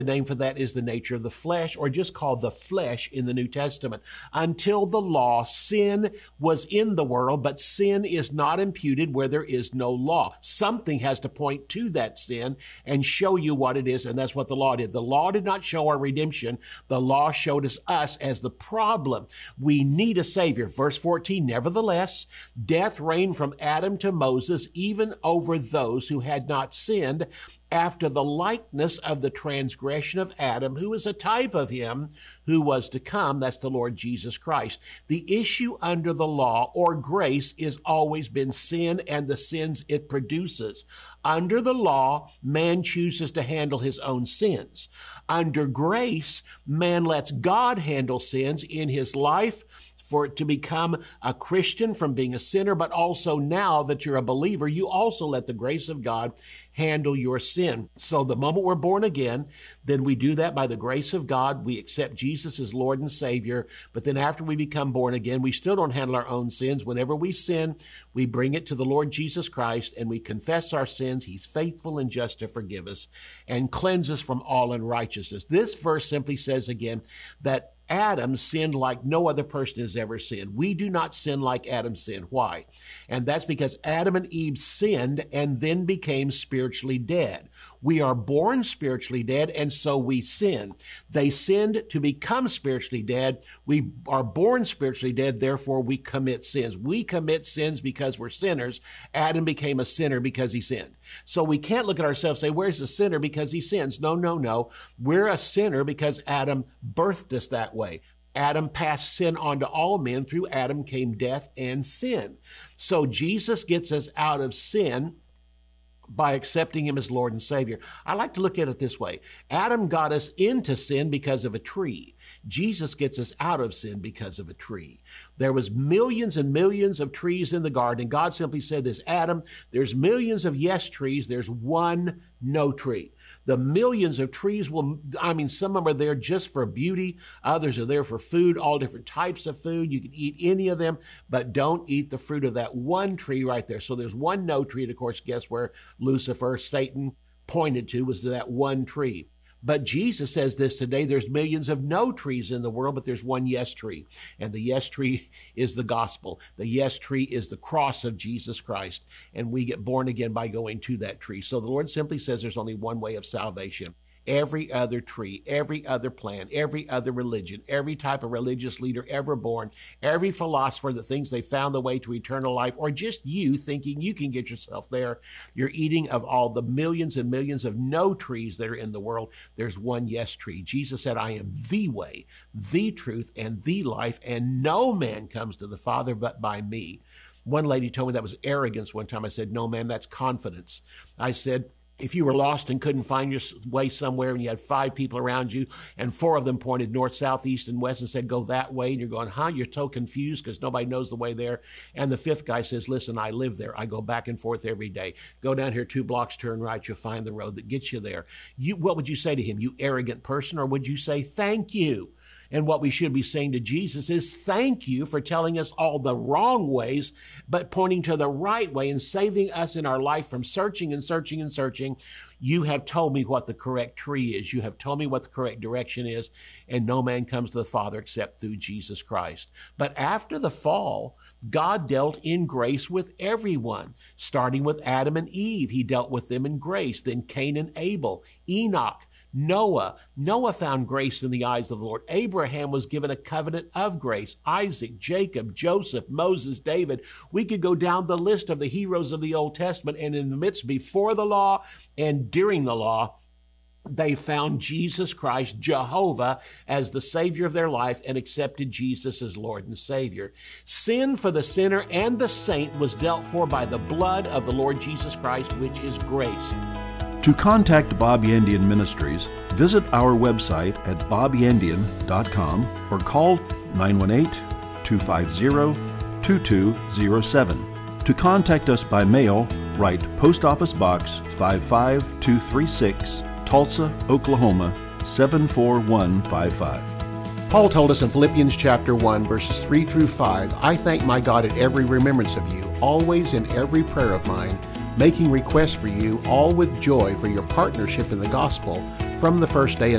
The name for that is the nature of the flesh, or just called the flesh in the New Testament. Until the law, sin was in the world, but sin is not imputed where there is no law. Something has to point to that sin and show you what it is, and that's what the law did. The law did not show our redemption. The law showed us as the problem. We need a Savior. Verse 14, nevertheless, death reigned from Adam to Moses, even over those who had not sinned, after the likeness of the transgression of Adam, who is a type of him who was to come. That's the Lord Jesus Christ. The issue under the law or grace is always been sin and the sins it produces. Under the law, man chooses to handle his own sins. Under grace, man lets God handle sins in his life, for it to become a Christian from being a sinner, but also now that you're a believer, you also let the grace of God handle your sin. So the moment we're born again, then we do that by the grace of God. We accept Jesus as Lord and Savior. But then after we become born again, we still don't handle our own sins. Whenever we sin, we bring it to the Lord Jesus Christ and we confess our sins. He's faithful and just to forgive us and cleanse us from all unrighteousness. This verse simply says again that Adam sinned like no other person has ever sinned. We do not sin like Adam sinned. Why? And that's because Adam and Eve sinned and then became spiritually dead. We are born spiritually dead, and so we sin. They sinned to become spiritually dead. We are born spiritually dead, therefore we commit sins. We commit sins because we're sinners. Adam became a sinner because he sinned. So we can't look at ourselves and say, where's the sinner because he sins? No. We're a sinner because Adam birthed us that way. Adam passed sin on to all men. Through Adam came death and sin. So Jesus gets us out of sin by accepting him as Lord and Savior. I like to look at it this way. Adam got us into sin because of a tree. Jesus gets us out of sin because of a tree. There was millions and millions of trees in the garden, and God simply said this, Adam, there's millions of yes trees, there's one no tree. The millions of trees some of them are there just for beauty. Others are there for food, all different types of food. You can eat any of them, but don't eat the fruit of that one tree right there. So there's one no tree. And of course, guess where Lucifer, Satan, pointed to was to that one tree. But Jesus says this today, there's millions of no trees in the world, but there's one yes tree. And the yes tree is the gospel. The yes tree is the cross of Jesus Christ. And we get born again by going to that tree. So the Lord simply says there's only one way of salvation. Every other tree, every other plan, every other religion, every type of religious leader ever born, every philosopher that thinks they found the way to eternal life, or just you thinking you can get yourself there, you're eating of all the millions and millions of no trees that are in the world. There's one yes tree. Jesus said, I am the way, the truth, and the life, and no man comes to the Father but by me. One lady told me that was arrogance one time. I said, no, man, that's confidence. I said, if you were lost and couldn't find your way somewhere and you had 5 people around you and 4 of them pointed north, south, east, and west and said, go that way. And you're going, you're so confused because nobody knows the way there. And the 5th guy says, listen, I live there. I go back and forth every day. Go down here 2 blocks, turn right. You'll find the road that gets you there. What would you say to him? You arrogant person? Or would you say, thank you? And what we should be saying to Jesus is, thank you for telling us all the wrong ways, but pointing to the right way and saving us in our life from searching and searching and searching. You have told me what the correct tree is. You have told me what the correct direction is, and no man comes to the Father except through Jesus Christ. But after the fall, God dealt in grace with everyone, starting with Adam and Eve. He dealt with them in grace. Then Cain and Abel, Enoch, Noah found grace in the eyes of the Lord. Abraham was given a covenant of grace. Isaac, Jacob, Joseph, Moses, David. We could go down the list of the heroes of the Old Testament, and in the midst before the law and during the law, they found Jesus Christ, Jehovah, as the Savior of their life and accepted Jesus as Lord and Savior. Sin for the sinner and the saint was dealt for by the blood of the Lord Jesus Christ, which is grace. To contact Bob Yandian Ministries, visit our website at bobyandian.com or call 918-250-2207. To contact us by mail, write Post Office Box 55236, Tulsa, Oklahoma 74155. Paul told us in Philippians chapter 1, verses 3 through 5, I thank my God at every remembrance of you, always in every prayer of mine, making requests for you, all with joy for your partnership in the gospel, from the first day